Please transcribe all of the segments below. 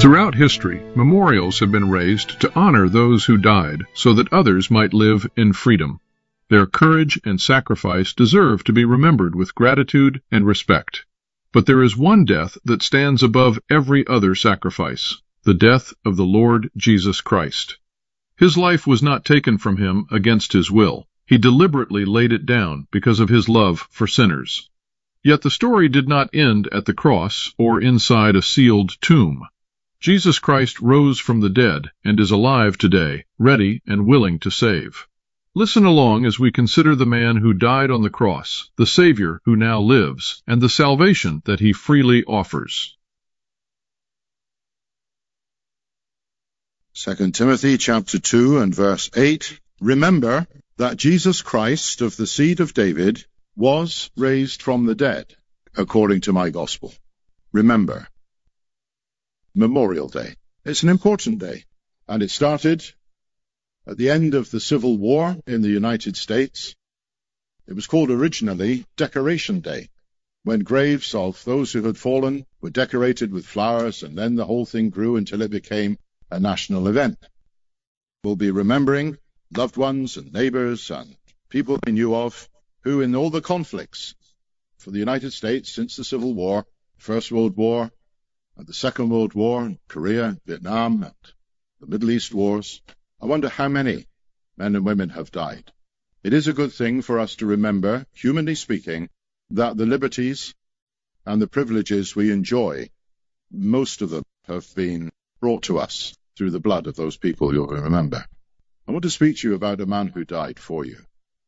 Throughout history, memorials have been raised to honor those who died so that others might live in freedom. Their courage and sacrifice deserve to be remembered with gratitude and respect. But there is one death that stands above every other sacrifice, the death of the Lord Jesus Christ. His life was not taken from him against his will. He deliberately laid it down because of his love for sinners. Yet the story did not end at the cross or inside a sealed tomb. Jesus Christ rose from the dead and is alive today, ready and willing to save. Listen along as we consider the man who died on the cross, the Savior who now lives, and the salvation that he freely offers. 2 Timothy chapter 2 and verse 8. Remember that Jesus Christ of the seed of David was raised from the dead, according to my gospel. Remember. Memorial Day. It's an important day, and it started at the end of the Civil War in the United States. It was called originally Decoration Day, when graves of those who had fallen were decorated with flowers, and then the whole thing grew until it became a national event. We'll be remembering loved ones and neighbors and people we knew of who in all the conflicts for the United States since the Civil War, First World War, and the Second World War, Korea, Vietnam, and the Middle East wars, I wonder how many men and women have died. It is a good thing for us to remember, humanly speaking, that the liberties and the privileges we enjoy, most of them have been brought to us through the blood of those people you'll remember. I want to speak to you about a man who died for you.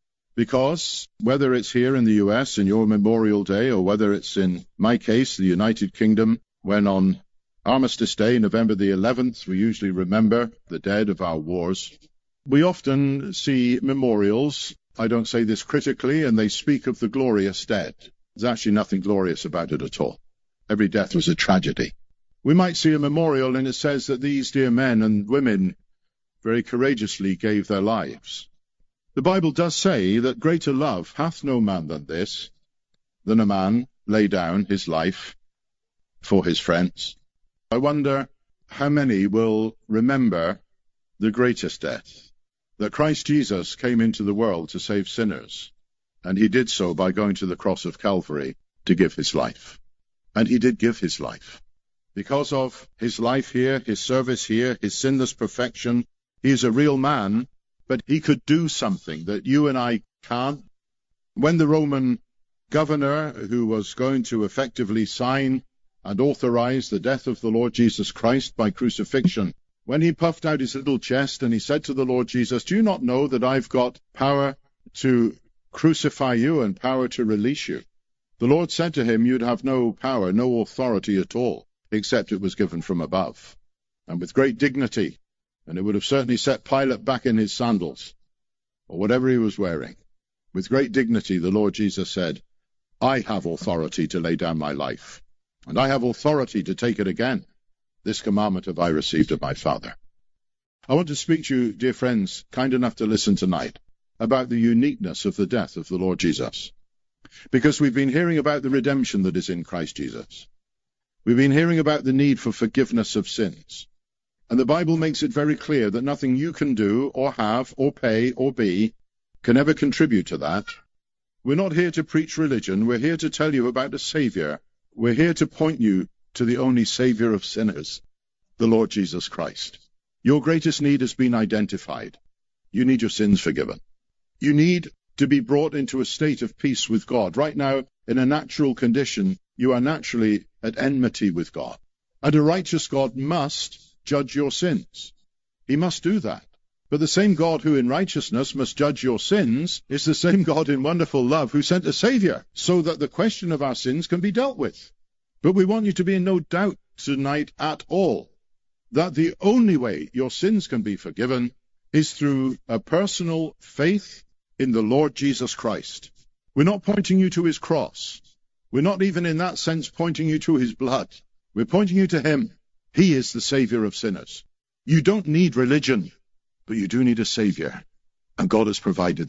Because whether it's here in the US in your Memorial Day, or whether it's in my case, the United Kingdom, when on Armistice Day, November the 11th, we usually remember the dead of our wars, we often see memorials. I don't say this critically, and they speak of the glorious dead. There's actually nothing glorious about it at all. Every death was a tragedy. We might see a memorial and it says that these dear men and women very courageously gave their lives. The Bible does say that greater love hath no man than this, than a man lay down his life for his friends. I wonder how many will remember the greatest death, that Christ Jesus came into the world to save sinners, and he did so by going to the cross of Calvary to give his life. And he did give his life. Because of his life here, his service here, his sinless perfection, he is a real man, but he could do something that you and I can't. When the Roman governor, who was going to effectively sign and authorize the death of the Lord Jesus Christ by crucifixion, when he puffed out his little chest and he said to the Lord Jesus, do you not know that I've got power to crucify you and power to release you? The Lord said to him, you'd have no power, no authority at all, except it was given from above, and with great dignity, and it would have certainly set Pilate back in his sandals, or whatever he was wearing. With great dignity, the Lord Jesus said, I have authority to lay down my life, and I have authority to take it again. This commandment have I received of my Father. I want to speak to you, dear friends, kind enough to listen tonight, about the uniqueness of the death of the Lord Jesus. Because we've been hearing about the redemption that is in Christ Jesus. We've been hearing about the need for forgiveness of sins. And the Bible makes it very clear that nothing you can do or have or pay or be can ever contribute to that. We're not here to preach religion. We're here to tell you about a Savior. We're here to point you to the only Savior of sinners, the Lord Jesus Christ. Your greatest need has been identified. You need your sins forgiven. You need to be brought into a state of peace with God. Right now, in a natural condition, you are naturally at enmity with God. And a righteous God must judge your sins. He must do that. But the same God who in righteousness must judge your sins is the same God in wonderful love who sent a Savior so that the question of our sins can be dealt with. But we want you to be in no doubt tonight at all that the only way your sins can be forgiven is through a personal faith in the Lord Jesus Christ. We're not pointing you to his cross. We're not even in that sense pointing you to his blood. We're pointing you to him. He is the Savior of sinners. You don't need religion, but you do need a Savior, and God has provided